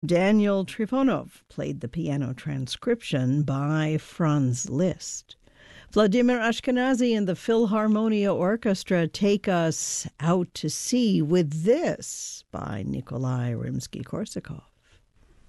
Daniel Trifonov played the piano transcription by Franz Liszt. Vladimir Ashkenazy and the Philharmonia Orchestra take us out to sea with this by Nikolai Rimsky-Korsakov.